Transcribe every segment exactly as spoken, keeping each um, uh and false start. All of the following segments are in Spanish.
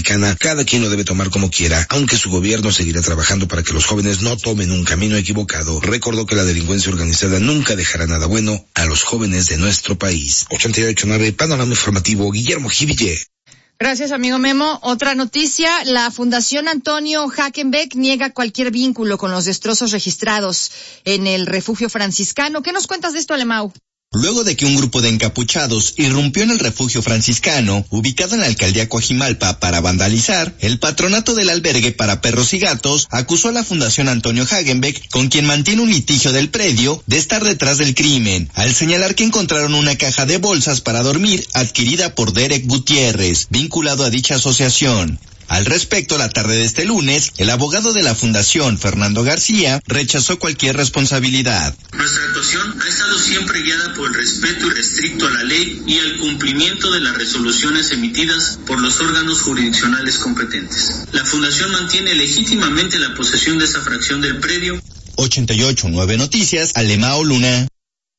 Mexicana, cada quien lo debe tomar como quiera, aunque su gobierno seguirá trabajando para que los jóvenes no tomen un camino equivocado. Recordó que la delincuencia organizada nunca dejará nada bueno a los jóvenes de nuestro país. ochenta y ocho punto nueve, Panorama Informativo, Guillermo Jiville. Gracias, amigo Memo. Otra noticia, la Fundación Antonio Hagenbeck niega cualquier vínculo con los destrozos registrados en el refugio franciscano. ¿Qué nos cuentas de esto, Alemão? Luego de que un grupo de encapuchados irrumpió en el refugio franciscano, ubicado en la alcaldía Coajimalpa, para vandalizar, el patronato del albergue para perros y gatos acusó a la Fundación Antonio Hagenbeck, con quien mantiene un litigio del predio, de estar detrás del crimen, al señalar que encontraron una caja de bolsas para dormir adquirida por Derek Gutiérrez, vinculado a dicha asociación. Al respecto, la tarde de este lunes, el abogado de la Fundación, Fernando García, rechazó cualquier responsabilidad. Nuestra actuación ha estado siempre guiada por el respeto irrestricto a la ley y al cumplimiento de las resoluciones emitidas por los órganos jurisdiccionales competentes. La Fundación mantiene legítimamente la posesión de esa fracción del predio. ochenta y ocho punto nueve Noticias, Alemão Luna.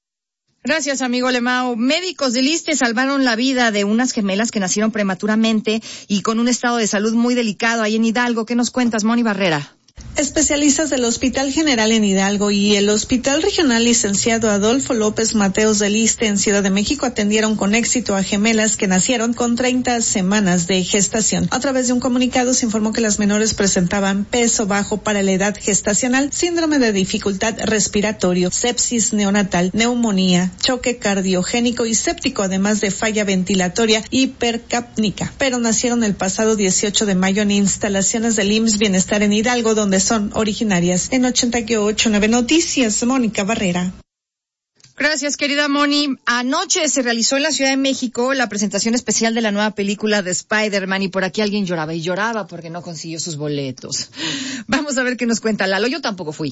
Gracias, amigo Alemão. Médicos del ISSSTE salvaron la vida de unas gemelas que nacieron prematuramente y con un estado de salud muy delicado ahí en Hidalgo. ¿Qué nos cuentas, Moni Barrera? Especialistas del Hospital General en Hidalgo y el Hospital Regional Licenciado Adolfo López Mateos del ISSSTE en Ciudad de México atendieron con éxito a gemelas que nacieron con treinta semanas de gestación. A través de un comunicado se informó que las menores presentaban peso bajo para la edad gestacional, síndrome de dificultad respiratorio, sepsis neonatal, neumonía, choque cardiogénico y séptico, además de falla ventilatoria hipercapnica. Pero nacieron el pasado dieciocho de mayo en instalaciones del I M S S Bienestar en Hidalgo, donde son originarias. En ochenta y ocho punto nueve Noticias, Mónica Barrera. Gracias, querida Moni. Anoche se realizó en la Ciudad de México la presentación especial de la nueva película de Spider-Man y por aquí alguien lloraba y lloraba porque no consiguió sus boletos. Vamos a ver qué nos cuenta Lalo. Yo tampoco fui.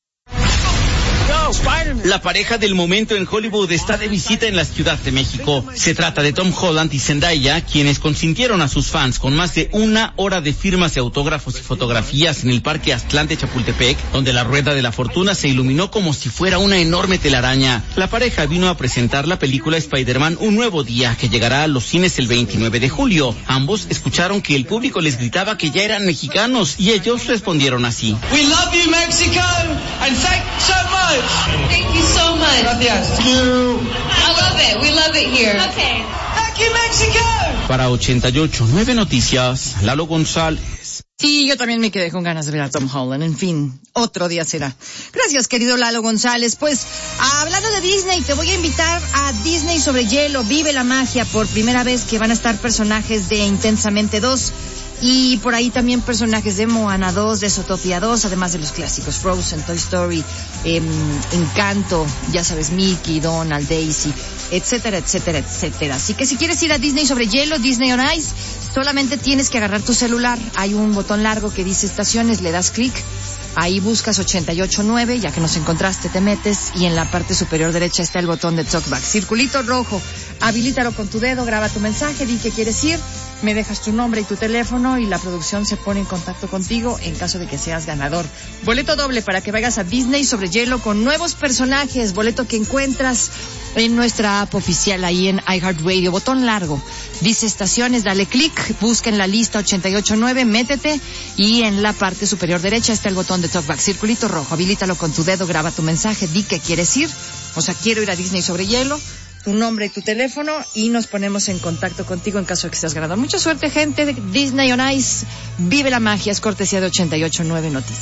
La pareja del momento en Hollywood está de visita en la Ciudad de México. Se trata de Tom Holland y Zendaya, quienes consintieron a sus fans con más de una hora de firmas de autógrafos y fotografías en el Parque Aztlán de Chapultepec, donde la Rueda de la Fortuna se iluminó como si fuera una enorme telaraña. La pareja vino a presentar la película Spider-Man Un Nuevo Día, que llegará a los cines el veintinueve de julio. Ambos escucharon que el público les gritaba que ya eran mexicanos y ellos respondieron así. We love you, Mexico, and thank you so much. Thank you so much. Gracias. Thank you. I love it. We love it here. Okay. Thank you, Mexico. Para ochenta y ocho punto nueve Noticias, Lalo González. Sí, yo también me quedé con ganas de ver a Tom Holland. En fin, otro día será. Gracias, querido Lalo González. Pues, hablando de Disney, te voy a invitar a Disney sobre hielo. Vive la magia. Por primera vez que van a estar personajes de Intensamente dos. Y por ahí también personajes de Moana dos, de Zootopia dos, además de los clásicos Frozen, Toy Story, eh, Encanto, ya sabes, Mickey, Donald, Daisy, etcétera, etcétera, etcétera. Así que si quieres ir a Disney sobre hielo, Disney on Ice, solamente tienes que agarrar tu celular. Hay un botón largo que dice estaciones, le das clic. Ahí buscas ochenta y ocho punto nueve, ya que nos encontraste, te metes y en la parte superior derecha está el botón de Talkback. Circulito rojo, habilítalo con tu dedo, graba tu mensaje, di que quieres ir, me dejas tu nombre y tu teléfono y la producción se pone en contacto contigo en caso de que seas ganador. Boleto doble para que vayas a Disney sobre hielo con nuevos personajes, boleto que encuentras en nuestra app oficial ahí en iHeartRadio, botón largo, dice estaciones, dale clic, busca en la lista ochenta y ocho punto nueve, métete y en la parte superior derecha está el botón de Talkback, circulito rojo, habilítalo con tu dedo, graba tu mensaje, di que quieres ir, o sea, quiero ir a Disney sobre hielo, tu nombre y tu teléfono y nos ponemos en contacto contigo en caso de que seas ganador. Mucha suerte, gente de Disney on Ice, vive la magia, es cortesía de ochenta y ocho punto nueve Noticias.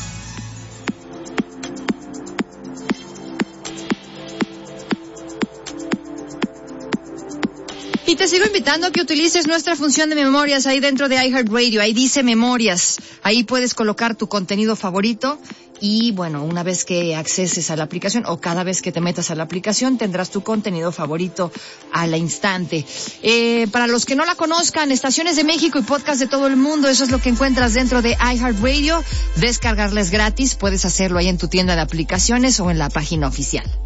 Y te sigo invitando a que utilices nuestra función de memorias ahí dentro de iHeartRadio. Ahí dice memorias. Ahí puedes colocar tu contenido favorito. Y bueno, una vez que acceses a la aplicación o cada vez que te metas a la aplicación tendrás tu contenido favorito al instante. Eh, para los que no la conozcan, Estaciones de México y podcast de todo el mundo, eso es lo que encuentras dentro de iHeartRadio. Descargarles gratis, puedes hacerlo ahí en tu tienda de aplicaciones o en la página oficial.